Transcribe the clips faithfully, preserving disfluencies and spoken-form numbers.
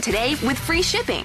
today with free shipping.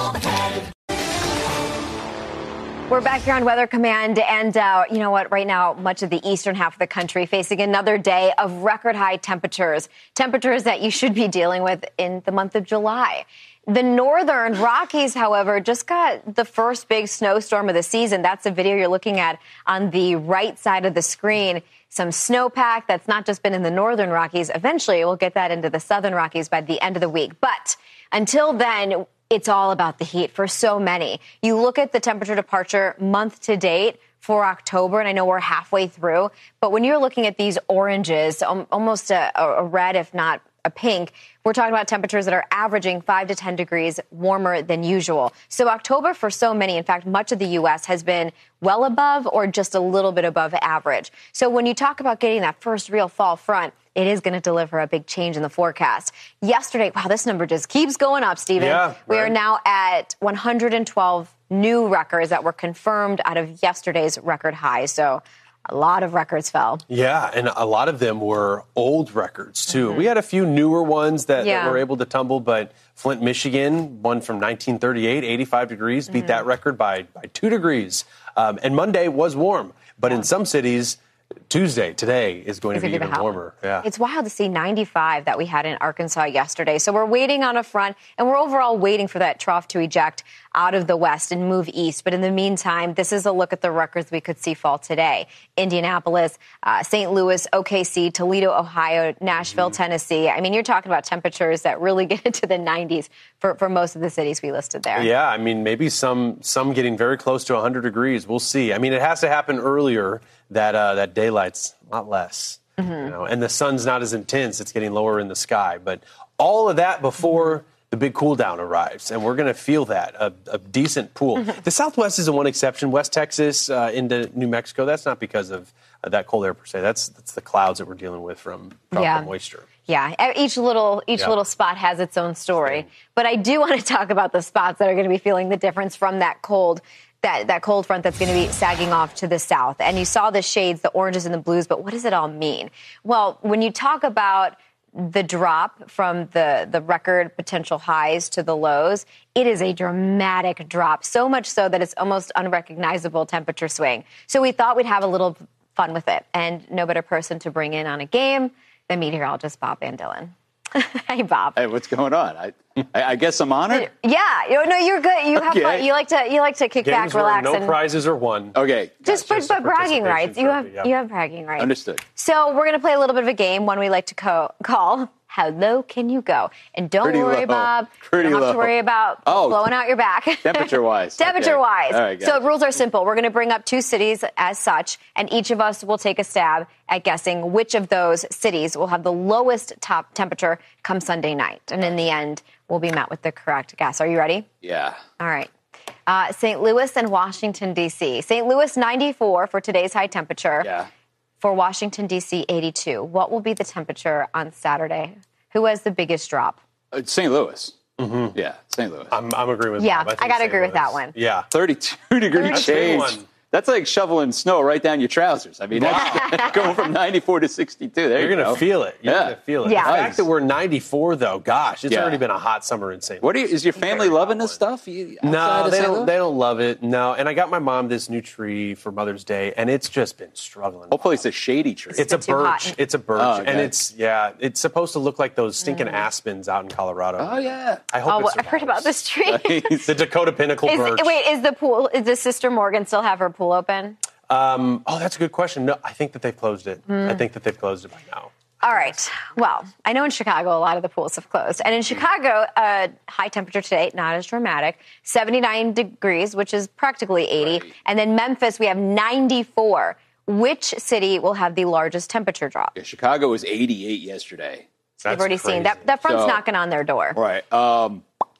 We're back here on Weather Command, and uh, you know what? Right now, much of the eastern half of the country facing another day of record high temperatures, temperatures that you should be dealing with in the month of July. The northern Rockies, however, just got the first big snowstorm of the season. That's the video you're looking at on the right side of the screen. Some snowpack that's not just been in the northern Rockies. Eventually, we'll get that into the southern Rockies by the end of the week. But until then, it's all about the heat for so many. You look at the temperature departure month to date for October, and I know we're halfway through, but when you're looking at these oranges, almost a, a red, if not a pink, we're talking about temperatures that are averaging five to ten degrees warmer than usual. So October for so many, in fact, much of the U S has been well above or just a little bit above average. So when you talk about getting that first real fall front, it is going to deliver a big change in the forecast. Yesterday, wow, this number just keeps going up, Stephen. Yeah, right. We are now at one hundred twelve new records that were confirmed out of yesterday's record high. So a lot of records fell. Yeah, and a lot of them were old records, too. Mm-hmm. We had a few newer ones that, yeah. that were able to tumble, but Flint, Michigan, one from nineteen thirty-eight, eighty-five degrees, beat mm-hmm. that record by, by two degrees. Um, and Monday was warm, but yeah. in some cities, Tuesday, today, is going it's to be even warmer. Yeah. It's wild to see ninety-five that we had in Arkansas yesterday. So we're waiting on a front, and we're overall waiting for that trough to eject out of the west and move east. But in the meantime, this is a look at the records we could see fall today. Indianapolis, uh, Saint Louis, O K C, Toledo, Ohio, Nashville, mm-hmm. Tennessee. I mean, you're talking about temperatures that really get into the nineties for, for most of the cities we listed there. Yeah, I mean, maybe some some getting very close to one hundred degrees. We'll see. I mean, it has to happen earlier. That uh, that daylight's a lot less, mm-hmm. you know, and the sun's not as intense. It's getting lower in the sky. But all of that before mm-hmm. the big cool down arrives, and we're going to feel that, a, a decent pool. Mm-hmm. The Southwest is the one exception. West Texas uh, into New Mexico, that's not because of uh, that cold air per se. That's that's the clouds that we're dealing with from tropical yeah. moisture. Yeah, each little each yeah. little spot has its own story. Same. But I do want to talk about the spots that are going to be feeling the difference from that cold. That, that cold front that's going to be sagging off to the south. And you saw the shades, the oranges and the blues, but what does it all mean? Well, when you talk about the drop from the, the record potential highs to the lows, it is a dramatic drop, so much so that it's almost unrecognizable temperature swing. So we thought we'd have a little fun with it, and no better person to bring in on a game than meteorologist Bob Van Dillen. Hey, Bob. Hey, what's going on? I, I guess I'm honored. Yeah, you no, you're good. You have okay. fun. You like to you like to kick Games back, relax, no and prizes are won. Okay, just but, but bragging rights. You have yeah. you have bragging rights. Understood. So we're gonna play a little bit of a game, one we like to co- call "How Low Can You Go?" And don't Pretty worry, low. Bob. Pretty you don't low. have to worry about oh, blowing out your back. Temperature-wise. Temperature-wise. Okay. All right, so rules are simple. We're going to bring up two cities as such, and each of us will take a stab at guessing which of those cities will have the lowest top temperature come Sunday night. And in the end, we'll be met with the correct guess. Are you ready? Yeah. All right. Uh, Saint Louis and Washington, D C. Saint Louis, ninety-four for today's high temperature. Yeah. For Washington, D C, eighty-two. What will be the temperature on Saturday? Who has the biggest drop? Uh, Saint Louis. Mm-hmm. Yeah, Saint Louis. I'm, I'm agreeing with yeah, Bob. I, I got to agree Louis. with that one. Yeah. thirty-two degree That's change. That's like shoveling snow right down your trousers. I mean, wow. that's going from ninety-four to sixty-two. There You're you going go. to feel it. You're yeah. going to feel it. Yeah. The Nice. fact that we're ninety-four, though, gosh, it's yeah. already been a hot summer in Saint Louis. What are you, is your family loving this stuff? You, no, they Saint don't. Louis? They don't love it. No, and I got my mom this new tree for Mother's Day, and it's just been struggling. Hopefully, it's a shady tree. It's a birch. Hot. It's a birch, oh, okay. and it's yeah. It's supposed to look like those stinking mm. aspens out in Colorado. Oh yeah. I hope. Oh, it I've heard about this tree. The Dakota Pinnacle is, birch. Wait, is the pool? Is the Sister Morgan still have her pool open? Um, oh, that's a good question. No, I think that they've closed it. Mm. I think that they've closed it by now. All right. Well, I know in Chicago a lot of the pools have closed. And in Chicago, uh, high temperature today, not as dramatic, seventy-nine degrees, which is practically eighty. Right. And then Memphis, we have ninety-four. Which city will have the largest temperature drop? Yeah, Chicago was eighty-eight yesterday. That's You've already crazy. seen that. That front's so, knocking on their door. Right. Um,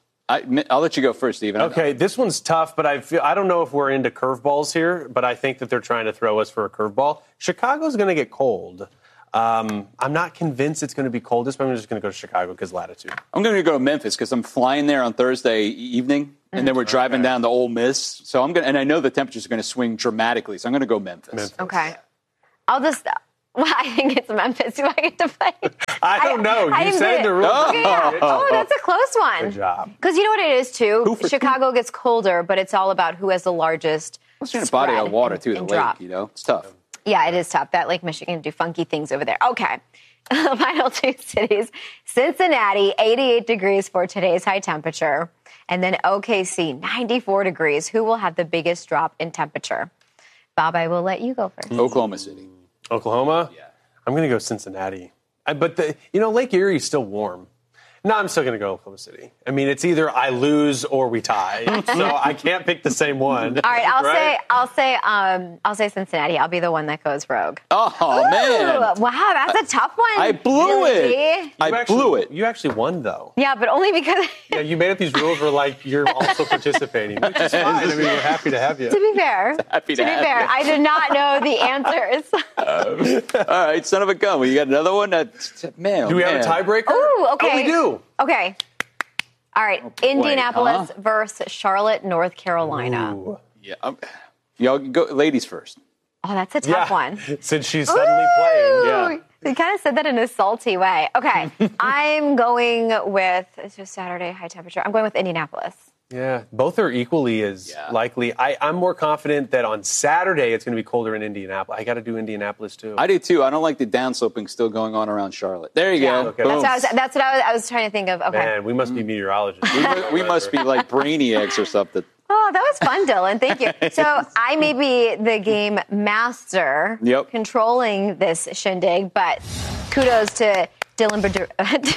I, I'll let you go first, Stephen. Okay, this one's tough, but I feel I don't know if we're into curveballs here, but I think that they're trying to throw us for a curveball. Chicago's going to get cold. Um, I'm not convinced it's going to be coldest, but I'm just going to go to Chicago because latitude. I'm going to go to Memphis because I'm flying there on Thursday evening, mm-hmm. and then we're driving okay. down to Ole Miss. So I'm going, and I know the temperatures are going to swing dramatically, so I'm going to go Memphis. Memphis. Okay, I'll just Well, I think it's Memphis. Do I get to play? I don't know. I, You I said the rules. Okay, yeah. Oh, that's a close one. Good job. Because you know what it is, too? for Chicago gets colder, but it's all about who has the largest It's in a body of water, too, the lake, drop. you know? It's tough. Yeah, it is tough. That Lake Michigan do funky things over there. Okay. The final two cities, Cincinnati, eighty-eight degrees for today's high temperature. And then O K C, ninety-four degrees. Who will have the biggest drop in temperature? Bob, I will let you go first. Oklahoma City. Oklahoma? Yeah. I'm going to go Cincinnati. I, but, the, you know, Lake Erie is still warm. No, I'm still going to go Oklahoma City. I mean, it's either I lose or we tie. So I can't pick the same one. All right, I'll right? say I'll say um, I'll say Cincinnati. I'll be the one that goes rogue. Oh, Ooh, man. wow, that's a tough one. I blew Billy it. G. I You actually- blew it. You actually won, though. Yeah, but only because. Yeah, you made up these rules where, like, you're also participating, which is fine. I mean, we're happy to have you. To be fair, Happy to be have fair, you. I did not know the answers. All right, son of a gun. Well, you got another one? That's, man, oh, Do we have man. a tiebreaker? Ooh, okay. Oh, we do. Okay. All right, boy, Indianapolis huh? versus Charlotte, North Carolina. Ooh. Yeah, um, y'all go, ladies first. Oh, that's a tough Yeah, one. since she's suddenly playing. Ooh, Yeah. You kind of said that in a salty way. Okay, I'm going with, it's just Saturday, high temperature. I'm going with Indianapolis. Yeah, both are equally as Yeah. likely. I, I'm more confident that on Saturday it's going to be colder in Indianapolis. I got to do Indianapolis, too. I do, too. I don't like the downsloping still going on around Charlotte. There you Yeah. go. Okay. That's Boom. what, I was, that's what I was, I was trying to think of. Okay. Man, we must be meteorologists. we, mu- we must be like brainiacs or something. Oh, that was fun, Dylan. Thank you. So I may be the game master Yep. controlling this shindig, but kudos to Dylan Bedu-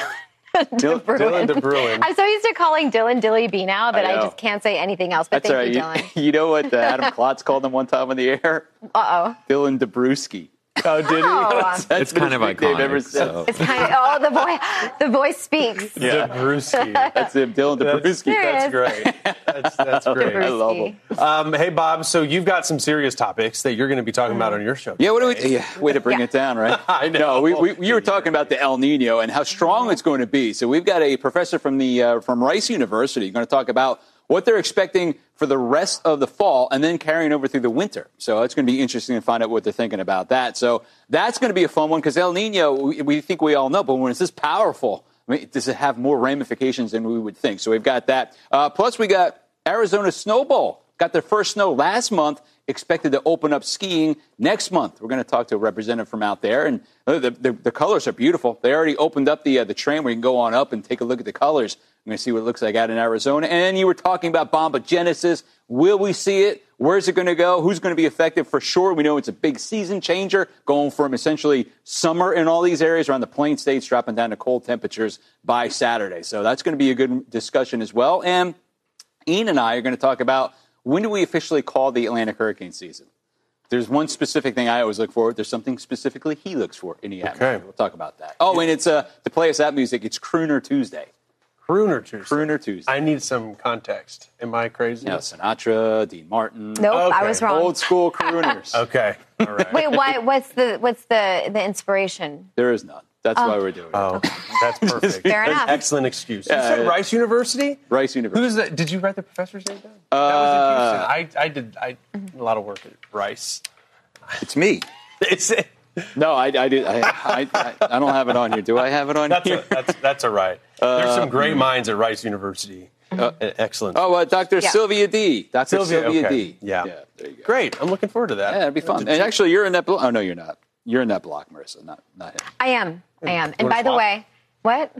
Dylan- Dylan DeBruin. I'm so used to calling Dylan Dilly B now that I I, know. just can't say anything else. But That's all thank right. you, You, Dylan. you know what uh, Adam Klotz called him one time on the air? Uh-oh. Dylan DeBruski. Oh, did he? Oh, That's It's been kind his of nickname iconic, ever since. so. it's kind of, oh, the voice, the voice speaks. Yeah. Debruski. That's him, Dylan That's, DeBruski. There that's is. great. That's, that's great. I love him. Um, hey, Bob, so you've got some serious topics that you're going to be talking about on your show. Yeah, what do we? today. Yeah, way to bring Yeah. it down, right? I know. No, we, we, you were talking about the El Nino and how strong it's going to be. So we've got a professor from the uh, from Rice University going to talk about what they're expecting for the rest of the fall and then carrying over through the winter. So it's going to be interesting to find out what they're thinking about that. So that's going to be a fun one because El Nino, we, we think we all know, but when it's this powerful, I mean, does it have more ramifications than we would think? So we've got that. Uh, plus, we got Arizona Snowball. Got their first snow last month, expected to open up skiing next month. We're going to talk to a representative from out there, and uh, the, the, the colors are beautiful. They already opened up the uh, the train where you can go on up and take a look at the colors. I'm going to see what it looks like out in Arizona. And you were talking about bombogenesis. Will we see it? Where's it going to go? Who's going to be affected? For sure, we know it's a big season changer, going from essentially summer in all these areas around the Plain States, dropping down to cold temperatures by Saturday. So that's going to be a good discussion as well. And Ian and I are going to talk about when do we officially call the Atlantic hurricane season? There's one specific thing I always look for. There's something specifically he looks for in the atmosphere. Okay. We'll talk about that. Oh, and it's uh, to play us that music, it's Crooner Tuesday. Crooner Tuesday. Crooner Tuesday. I need some context. Am I crazy? You know, Sinatra, Dean Martin. Nope, I Okay. was wrong. Old school crooners. Okay. All right. Wait, why, what's the what's the the inspiration? There is none. That's why we're doing it. Oh, that's perfect. Fair enough. Excellent excuse. You Yeah, said yeah. Rice University? Rice University. Who's that? Did you write the professor's name down? Uh, that was in Houston. I, I did I, a lot of work at Rice. It's me. It's, No, I, I, did, I, I, I, I don't have it on here. Do I have it on that's, here? a, that's, that's all right. There's some great minds at Rice University. Uh, excellent. Oh, uh, Doctor Yeah. Sylvia D. Doctor Sylvia, Sylvia, okay. D. Yeah. yeah. There you go. Great. I'm looking forward to that. Yeah, it'd be fun. And actually, you're in that block. Oh, no, you're not. You're in that block, Marissa, not, not him. I am. I am. And wanna by the swap? way, what?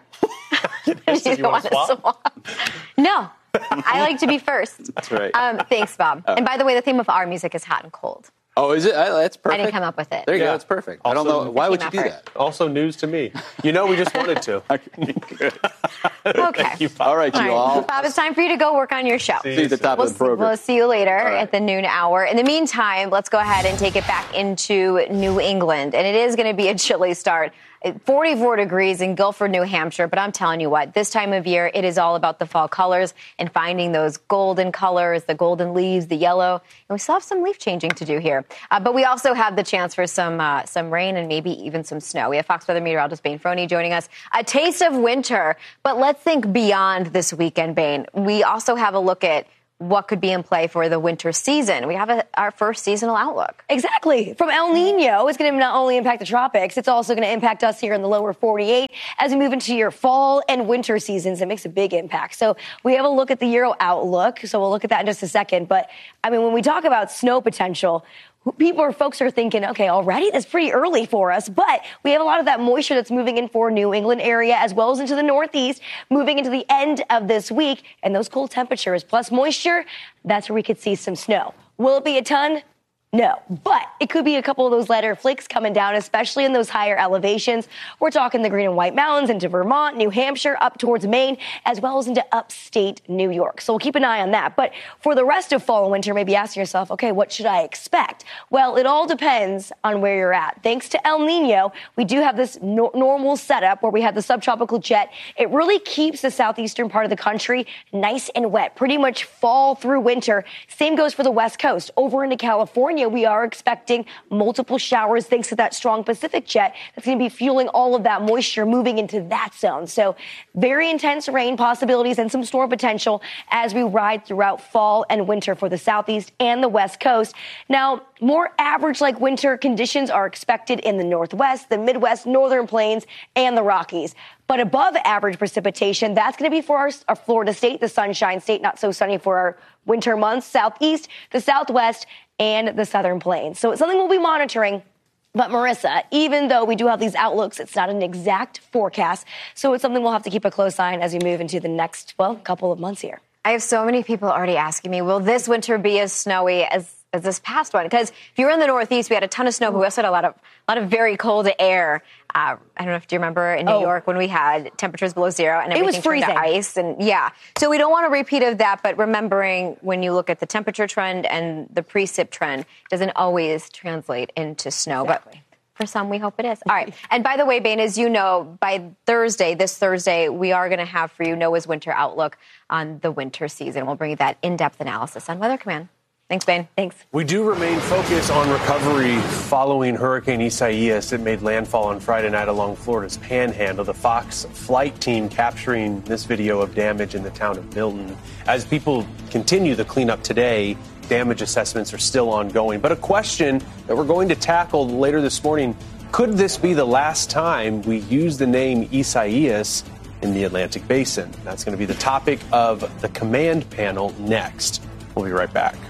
Yes, You you wanna wanna swap? No. I like to be first. That's right. Um, thanks, Bob. And by the way, the theme of our music is hot and cold. Oh, is it? I, that's I perfect. didn't come up with it. There you Yeah. go. That's perfect. I don't Also- know. Why would you Team do effort. that? Also news to me. You know, we just wanted to. Okay. You, All right, All you right. all. Bob, it's time for you to go work on your show. See you at the top We'll, of the program. we'll see you later right. at the noon hour. In the meantime, let's go ahead and take it back into New England. And it is going to be a chilly start. forty-four degrees in Guilford, New Hampshire. But I'm telling you what, this time of year, it is all about the fall colors and finding those golden colors, the golden leaves, the yellow. And we still have some leaf changing to do here. Uh, but we also have the chance for some uh, some rain and maybe even some snow. We have Fox Weather meteorologist Bain Froney joining us. A taste of winter. But let's think beyond this weekend, Bain. We also have a look at what could be in play for the winter season. We have a, our first seasonal outlook. Exactly. From El Nino, it's going to not only impact the tropics, it's also going to impact us here in the lower forty-eight. As we move into your fall and winter seasons, it makes a big impact. So we have a look at the Euro outlook. So we'll look at that in just a second. But I mean, when we talk about snow potential, people or folks are thinking, okay, already that's pretty early for us, but we have a lot of that moisture that's moving in for New England area as well as into the Northeast, moving into the end of this week, and those cold temperatures plus moisture, that's where we could see some snow. Will it be a ton? No, but it could be a couple of those lighter flakes coming down, especially in those higher elevations. We're talking the Green and White Mountains into Vermont, New Hampshire, up towards Maine, as well as into upstate New York. So we'll keep an eye on that. But for the rest of fall and winter, maybe asking yourself, okay, what should I expect? Well, it all depends on where you're at. Thanks to El Nino, we do have this no- normal setup where we have the subtropical jet. It really keeps the southeastern part of the country nice and wet, pretty much fall through winter. Same goes for the West Coast. Over into California, we are expecting multiple showers thanks to that strong Pacific jet that's going to be fueling all of that moisture moving into that zone. So very intense rain possibilities and some storm potential as we ride throughout fall and winter for the Southeast and the West Coast. Now, more average-like winter conditions are expected in the Northwest, the Midwest, Northern Plains, and the Rockies. But above average precipitation, that's going to be for our, our Florida state, the Sunshine State, not so sunny for our winter months, Southeast, the Southwest, and the Southern Plains. So it's something we'll be monitoring. But Marissa, even though we do have these outlooks, it's not an exact forecast. So it's something we'll have to keep a close eye on as we move into the next, well, couple of months here. I have so many people already asking me, will this winter be as snowy as as this past one? Because if you were in the Northeast, we had a ton of snow, but we also had a lot of a lot of very cold air. Uh, I don't know if do you remember in New oh. York when we had temperatures below zero and everything it was freezing. turned to ice, and yeah. So we don't want a repeat of that. But remembering when you look at the temperature trend and the precip trend, it doesn't always translate into snow, exactly. but for some, we hope it is. All right. And by the way, Bain, as you know, by Thursday, this Thursday, we are going to have for you NOAA's winter outlook on the winter season. We'll bring you that in-depth analysis on Weather Command. Thanks, Bain. Thanks. We do remain focused on recovery following Hurricane Isaias. It made landfall on Friday night along Florida's Panhandle. The Fox flight team capturing this video of damage in the town of Milton. As people continue the cleanup today, damage assessments are still ongoing. But a question that we're going to tackle later this morning, could this be the last time we use the name Isaias in the Atlantic Basin? That's going to be the topic of the command panel next. We'll be right back.